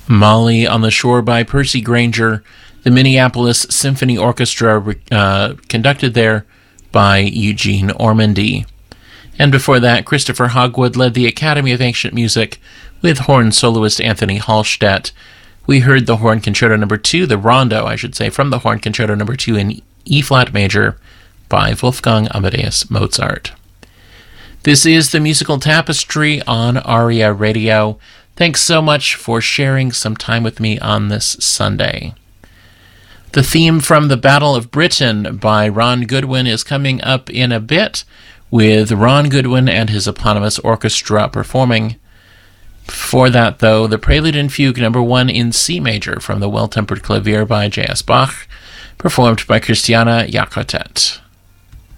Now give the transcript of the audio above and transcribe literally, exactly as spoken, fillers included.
Molly on the Shore by Percy Grainger, the Minneapolis Symphony Orchestra uh, conducted there by Eugene Ormandy. And before that, Christopher Hogwood led the Academy of Ancient Music with horn soloist Anthony Hallstatt. We heard the Horn Concerto Number two, the Rondo, I should say, from the Horn Concerto Number two in E-flat major by Wolfgang Amadeus Mozart. This is the Musical Tapestry on ARIA Radio. Thanks so much for sharing some time with me on this Sunday. The theme from The Battle of Britain by Ron Goodwin is coming up in a bit, with Ron Goodwin and his eponymous orchestra performing. Before that, though, the Prelude and Fugue number one in C major from the Well-Tempered Clavier by J S Bach, performed by Christiana Jakotet.